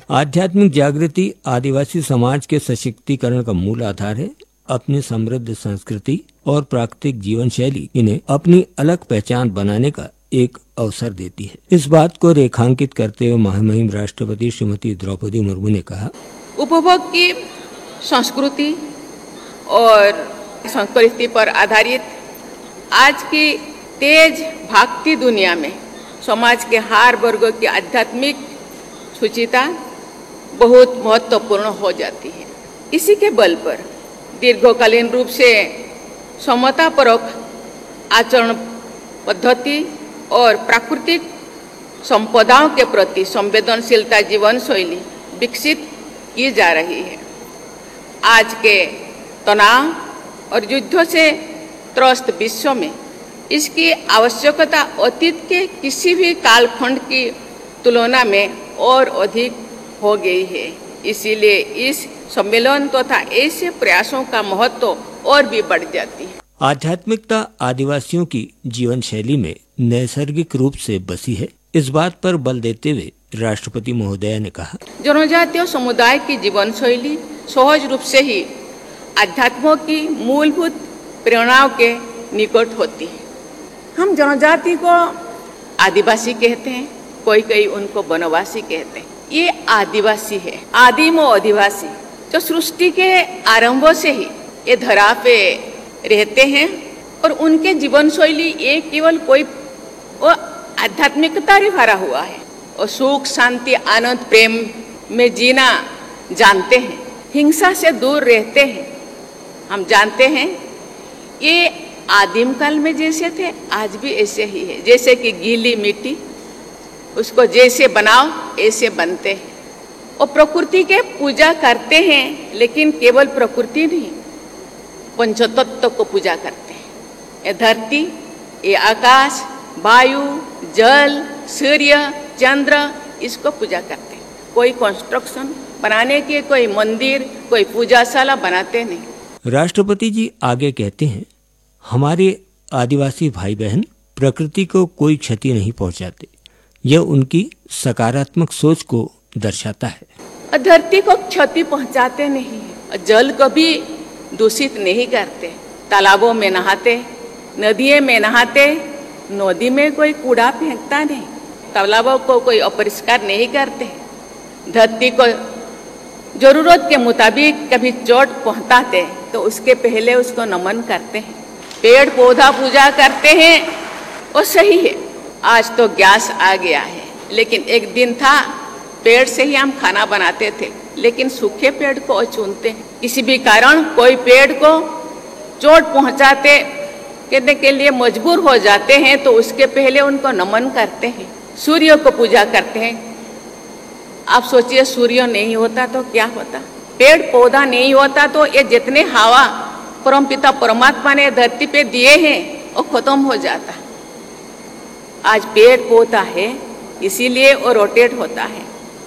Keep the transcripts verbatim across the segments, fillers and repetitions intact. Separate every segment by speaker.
Speaker 1: आध्यात्मिक जागृति आदिवासी समाज के सशक्तिकरण का मूल आधार है। अपनी समृद्ध संस्कृति और प्राकृतिक जीवन शैली इन्हें अपनी अलग पहचान बनाने का एक अवसर देती है। इस बात को रेखांकित करते हुए महामहिम राष्ट्रपति श्रीमती द्रौपदी मुर्मू ने कहा,
Speaker 2: उपभोग की संस्कृति और संस्कृति पर आधारित आज की तेज भागती दुनिया में समाज के हर वर्ग की आध्यात्मिक सुचिता बहुत महत्वपूर्ण हो जाती है। इसी के बल पर दीर्घकालीन रूप से समतापरक आचरण पद्धति और प्राकृतिक संपदाओं के प्रति संवेदनशीलता जीवन शैली विकसित की जा रही है। आज के तनाव और युद्धों से त्रस्त विश्व में इसकी आवश्यकता अतीत के किसी भी कालखंड की तुलना में और अधिक हो गई है। इसीलिए इस सम्मेलन तथा तो ऐसे प्रयासों का महत्व और भी बढ़ जाती है।
Speaker 1: आध्यात्मिकता आदिवासियों की जीवन शैली में नैसर्गिक रूप से बसी है। इस बात पर बल देते हुए राष्ट्रपति महोदया ने कहा,
Speaker 2: जनजातीय समुदाय की जीवन शैली सहज रूप से ही अध्यात्म की मूलभूत प्रेरणाओं के निकट होती है। हम जनजाति को आदिवासी कहते हैं, कोई कोई उनको वनवासी कहते हैं। ये आदिवासी है, आदिम और आदिवासी जो सृष्टि के आरंभ से ही ये धरा पे रहते हैं और उनके जीवन शैली ये केवल कोई वो आध्यात्मिकता से भरा हुआ है और सुख शांति आनंद प्रेम में जीना जानते हैं, हिंसा से दूर रहते हैं। हम जानते हैं ये आदिम काल में जैसे थे आज भी ऐसे ही है। जैसे कि गीली मिट्टी उसको जैसे बनाओ ऐसे बनते हैं और प्रकृति के पूजा करते हैं, लेकिन केवल प्रकृति नहीं पंचतत्व को पूजा करते हैं। ये धरती, ये आकाश, वायु, जल, सूर्य, चंद्र, इसको पूजा करते हैं। कोई कंस्ट्रक्शन बनाने के, कोई मंदिर, कोई पूजाशाला बनाते नहीं।
Speaker 1: राष्ट्रपति जी आगे कहते हैं, हमारे आदिवासी भाई बहन प्रकृति को कोई क्षति नहीं पहुंचाते। यह उनकी सकारात्मक सोच को दर्शाता है।
Speaker 2: धरती को क्षति पहुंचाते नहीं, जल को भी दूषित नहीं करते, तालाबों में नहाते, नदियों में नहाते, नदी में कोई कूड़ा फेंकता नहीं, तालाबों को कोई अपरिष्कार नहीं करते। धरती को जरूरत के मुताबिक कभी चोट पहुंचाते तो उसके पहले उसको नमन करते हैं। पेड़ पौधा पूजा करते हैं, वो सही है। आज तो गैस आ गया है, लेकिन एक दिन था पेड़ से ही हम खाना बनाते थे, लेकिन सूखे पेड़ को चुनते हैं। किसी भी कारण कोई पेड़ को चोट पहुंचाते करने के लिए मजबूर हो जाते हैं तो उसके पहले उनको नमन करते हैं। सूर्य को पूजा करते हैं। आप सोचिए सूर्य नहीं होता तो क्या होता, पेड़ पौधा नहीं होता तो ये जितने हवा परमपिता परमात्मा ने धरती पे दिए हैं वो खत्म हो जाता। आज पेड़ पौधा है इसीलिए वो रोटेट होता है।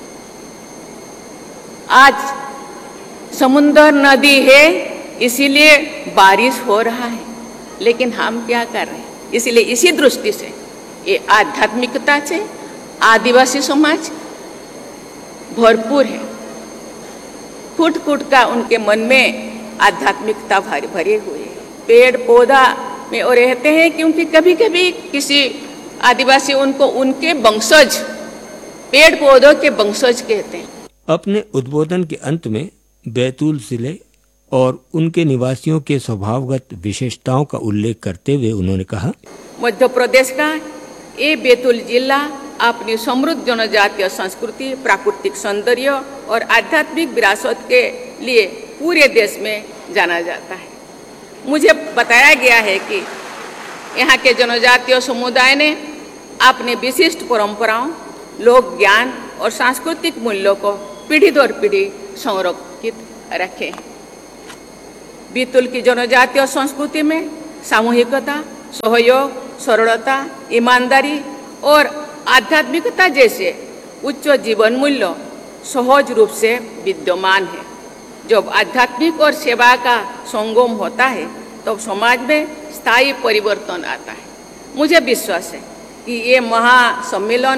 Speaker 2: आज समुद्र नदी है इसीलिए बारिश हो रहा है, लेकिन हम क्या कर रहे हैं? इसीलिए इसी दृष्टि से ये आध्यात्मिकता से आदिवासी समाज भरपूर है। फुट फुट का उनके मन में आध्यात्मिकता भरे भरे हुए हैं। पेड़ पौधा में वो रहते हैं क्योंकि कभी कभी किसी आदिवासी उनको उनके वंशज, पेड़ पौधों के वंशज कहते हैं।
Speaker 1: अपने उद्बोधन के अंत में बैतूल जिले और उनके निवासियों के स्वभावगत विशेषताओं का उल्लेख करते हुए उन्होंने कहा,
Speaker 2: मध्य प्रदेश का ये बैतूल जिला अपनी समृद्ध जनजातीय संस्कृति, प्राकृतिक सौंदर्य और आध्यात्मिक विरासत के लिए पूरे देश में जाना जाता है। मुझे बताया गया है कि यहाँ के जनजातीय समुदाय ने अपने विशिष्ट परंपराओं, लोक ज्ञान और सांस्कृतिक मूल्यों को पीढ़ी दर पीढ़ी संरक्षित रखे हैं। बैतूल की जनजातीय संस्कृति में सामूहिकता, सहयोग, सरलता, ईमानदारी और आध्यात्मिकता जैसे उच्च जीवन मूल्य सहज रूप से विद्यमान है। जब आध्यात्मिक और सेवा का संगम होता है तो समाज में स्थायी परिवर्तन आता है। मुझे विश्वास है कि ये महासम्मेलन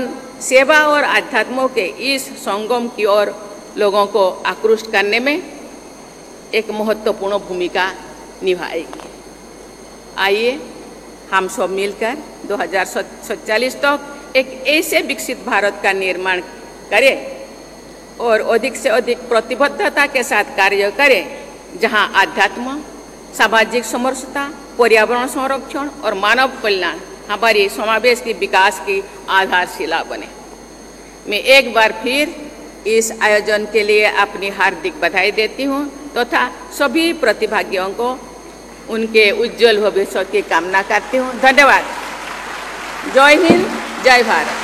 Speaker 2: सेवा और आध्यात्मों के इस संगम की ओर लोगों को आकृष्ट करने में एक महत्वपूर्ण भूमिका निभाएगी। आइए हम सब मिलकर दो हज़ार सैंतालीस तक एक ऐसे विकसित भारत का निर्माण करें और अधिक से अधिक प्रतिबद्धता के साथ कार्य करें, जहां आध्यात्म, सामाजिक समरसता, पर्यावरण संरक्षण और मानव कल्याण हमारी समावेश की विकास की आधारशिला बने। मैं एक बार फिर इस आयोजन के लिए अपनी हार्दिक बधाई देती हूँ तथा तो सभी प्रतिभागियों को उनके उज्जवल भविष्य की कामना करती हूँ। धन्यवाद। जय हिंद, जय भारत।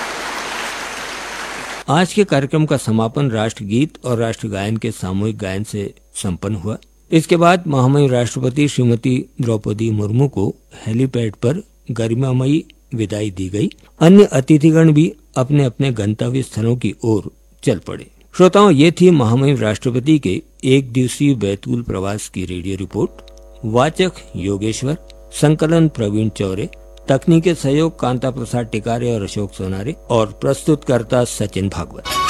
Speaker 1: आज के कार्यक्रम का समापन राष्ट्रगीत और राष्ट्र गायन के सामूहिक गायन से संपन्न हुआ। इसके बाद महामहिम राष्ट्रपति श्रीमती द्रौपदी मुर्मू को हेलीपैड पर गरिमामयी विदाई दी गई। अन्य अतिथिगण भी अपने अपने गंतव्य स्थलों की ओर चल पड़े। श्रोताओं, ये थी महामहिम राष्ट्रपति के एक दिवसीय बैतूल प्रवास की रेडियो रिपोर्ट। वाचक योगेश्वर, संकलन प्रवीण चौरे, तकनीकी सहयोग कांता प्रसाद टिकारे और अशोक सोनारे और प्रस्तुतकर्ता सचिन भागवत।